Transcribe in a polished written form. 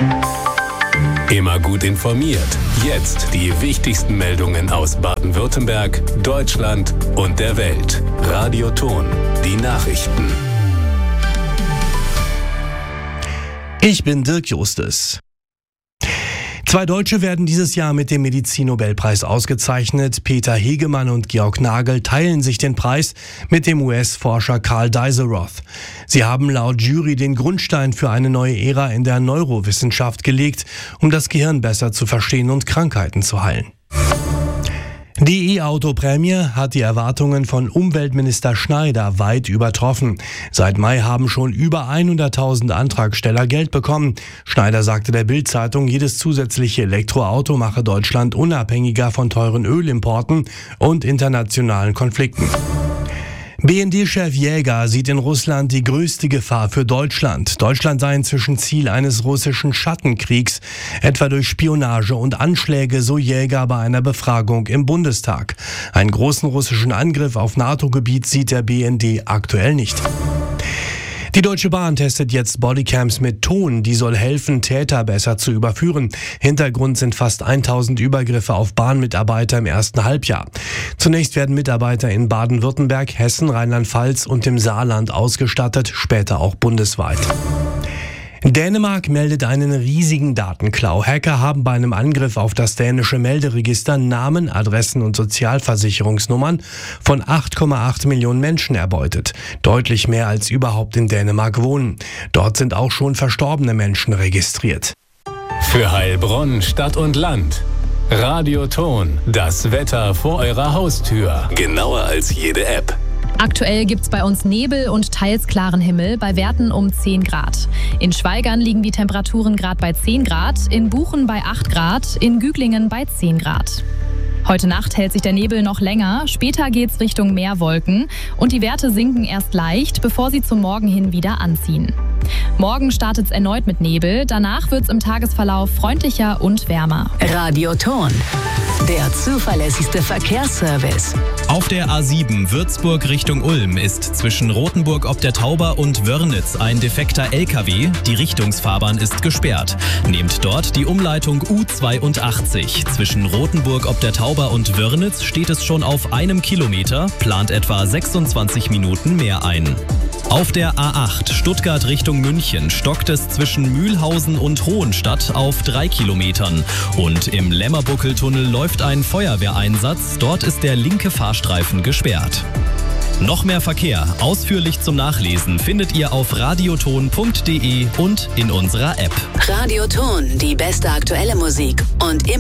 Immer gut informiert. Jetzt die wichtigsten Meldungen aus Baden-Württemberg, Deutschland und der Welt. Radio Ton, die Nachrichten. Ich bin Dirk Justus. 2 Deutsche werden dieses Jahr mit dem Medizinnobelpreis ausgezeichnet. Peter Hegemann und Georg Nagel teilen sich den Preis mit dem US-Forscher Carl Deisseroth. Sie haben laut Jury den Grundstein für eine neue Ära in der Neurowissenschaft gelegt, um das Gehirn besser zu verstehen und Krankheiten zu heilen. Die E-Auto-Prämie hat die Erwartungen von Umweltminister Schneider weit übertroffen. Seit Mai haben schon über 100.000 Antragsteller Geld bekommen. Schneider sagte der Bild-Zeitung, jedes zusätzliche Elektroauto mache Deutschland unabhängiger von teuren Ölimporten und internationalen Konflikten. BND-Chef Jäger sieht in Russland die größte Gefahr für Deutschland. Deutschland sei inzwischen Ziel eines russischen Schattenkriegs, etwa durch Spionage und Anschläge, so Jäger bei einer Befragung im Bundestag. Einen großen russischen Angriff auf NATO-Gebiet sieht der BND aktuell nicht. Die Deutsche Bahn testet jetzt Bodycams mit Ton, die soll helfen, Täter besser zu überführen. Hintergrund sind fast 1000 Übergriffe auf Bahnmitarbeiter im ersten Halbjahr. Zunächst werden Mitarbeiter in Baden-Württemberg, Hessen, Rheinland-Pfalz und dem Saarland ausgestattet, später auch bundesweit. Dänemark meldet einen riesigen Datenklau. Hacker haben bei einem Angriff auf das dänische Melderegister Namen, Adressen und Sozialversicherungsnummern von 8,8 Millionen Menschen erbeutet. Deutlich mehr als überhaupt in Dänemark wohnen. Dort sind auch schon verstorbene Menschen registriert. Für Heilbronn, Stadt und Land. Radio Ton, das Wetter vor eurer Haustür. Genauer als jede App. Aktuell gibt's bei uns Nebel und teils klaren Himmel bei Werten um 10 Grad. In Schweigern liegen die Temperaturen gerade bei 10 Grad, in Buchen bei 8 Grad, in Güglingen bei 10 Grad. Heute Nacht hält sich der Nebel noch länger, später geht's Richtung Meerwolken und die Werte sinken erst leicht, bevor sie zum Morgen hin wieder anziehen. Morgen startet's erneut mit Nebel, danach wird's im Tagesverlauf freundlicher und wärmer. Radio Ton, der zuverlässigste Verkehrsservice. Auf der A7 Würzburg Richtung Ulm ist zwischen Rothenburg ob der Tauber und Wörnitz ein defekter LKW. Die Richtungsfahrbahn ist gesperrt. Nehmt dort die Umleitung U82. Zwischen Rothenburg ob der Tauber und Wörnitz steht es schon auf 1 Kilometer, plant etwa 26 Minuten mehr ein. Auf der A8 Stuttgart Richtung München stockt es zwischen Mühlhausen und Hohenstadt auf 3 Kilometern. Und im Lämmerbuckeltunnel läuft ein Feuerwehreinsatz. Dort ist der linke Fahrstreifen gesperrt. Noch mehr Verkehr, ausführlich zum Nachlesen, findet ihr auf radioton.de und in unserer App. Radio Ton, die beste aktuelle Musik und immer